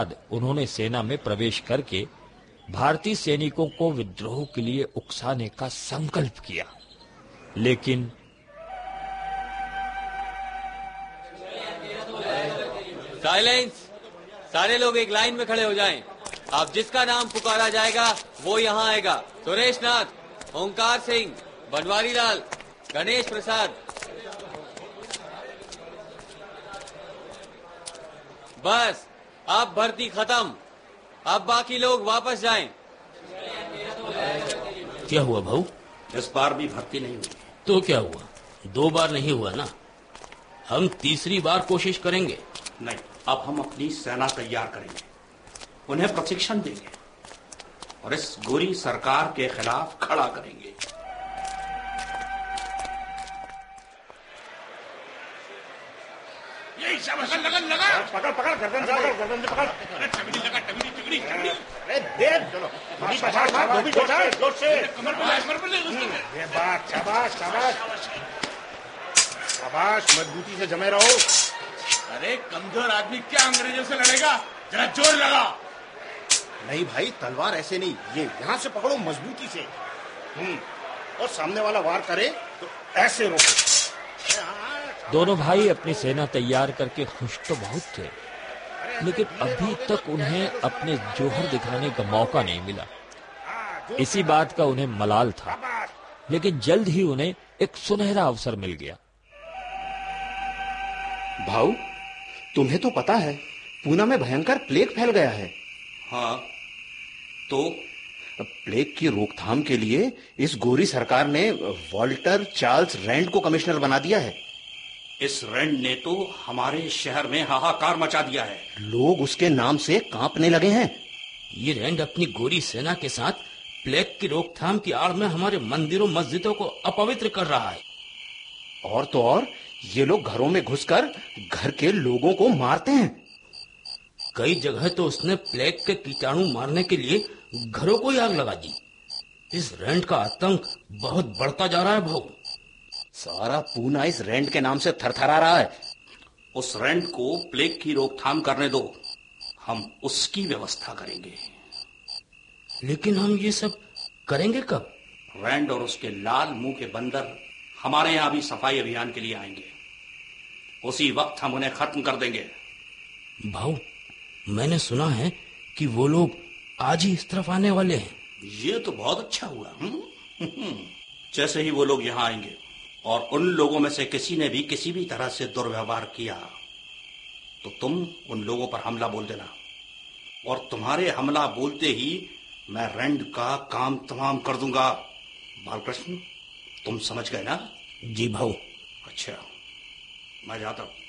उन्होंने सेना में प्रवेश करके भारतीय सैनिकों को विद्रोह के लिए उकसाने का संकल्प किया। लेकिन साइलेंस! सारे लोग एक लाइन में खड़े हो जाएं। अब जिसका नाम पुकारा जाएगा वो यहाँ आएगा। सुरेश नाथ, ओंकार सिंह, बनवारी लाल, गणेश प्रसाद। बस अब भर्ती खत्म। अब बाकी लोग वापस जाएं। क्या हुआ भाऊ? इस बार भी भर्ती नहीं हुई। तो क्या हुआ? 2 बार नहीं हुआ ना? हम तीसरी बार कोशिश करेंगे। नहीं, अब हम अपनी सेना तैयार करेंगे, उन्हें प्रशिक्षण देंगे और इस गोरी सरकार के खिलाफ खड़ा करेंगे। यही शाबाश, लगन लगा। पकड़ पकड़ गर्दन से पकड़, गर्दन से पकड़। अरे टगड़ी लगा, टगड़ी टगड़ी टगड़ी। अरे दे, चलो धोबी पछाड़ जोर से। कमर पे ले उसके। ये बात, शाबाश शाबाश शाबाश, मजबूती से जमे रहो। अरे कमजोर आदमी क्या अंग्रेजों से लड़ेगा? जरा जोर लगा। नहीं भाई, तलवार ऐसे नहीं, ये यहाँ से पकड़ो मजबूती से। और सामने वाला वार करे तो ऐसे रोको। दोनों भाई अपनी सेना तैयार करके खुश तो बहुत थे, लेकिन अभी तक उन्हें अपने जोहर दिखाने का मौका नहीं मिला। इसी बात का उन्हें मलाल था, लेकिन जल्द ही उन्हें एक सुनहरा अवसर मिल गया। भाऊ, तुम्हें तो पता है पूना में भयंकर प्लेग फैल गया है। हाँ, तो प्लेग की रोकथाम के लिए इस गोरी सरकार ने वॉल्टर चार्ल्स रैंड को कमिश्नर बना दिया है। इस रैंड ने तो हमारे शहर में हाहाकार मचा दिया है। लोग उसके नाम से कांपने लगे हैं। ये रैंड अपनी गोरी सेना के साथ प्लेग की रोकथाम की आड़ में हमारे मंदिरों मस्जिदों को अपवित्र कर रहा है। और तो और ये लोग घरों में घुसकर घर के लोगों को मारते हैं। कई जगह तो उसने प्लेग के कीटाणु मारने के लिए घरों को ही आग लगा दी। इस रैंड का आतंक बहुत बढ़ता जा रहा है भाऊ। सारा पूना इस रैंड के नाम से थरथरा रहा है। उस रैंड को प्लेग की रोकथाम करने दो, हम उसकी व्यवस्था करेंगे। लेकिन हम ये सब करेंगे कब? रैंड और उसके लाल मुंह के बंदर हमारे यहाँ भी सफाई अभियान के लिए आएंगे। उसी वक्त हम उन्हें खत्म कर देंगे। भाऊ, मैंने सुना है कि वो लोग आज ही इस तरफ आने वाले हैं। ये तो बहुत अच्छा हुआ। जैसे ही वो लोग यहाँ आएंगे और उन लोगों में से किसी ने भी किसी भी तरह से दुर्व्यवहार किया तो तुम उन लोगों पर हमला बोल देना, और तुम्हारे हमला बोलते ही मैं रैंड का काम तमाम कर दूंगा। बालकृष्ण, तुम समझ गए ना? जी भाऊ। अच्छा, मैं जाता हूं।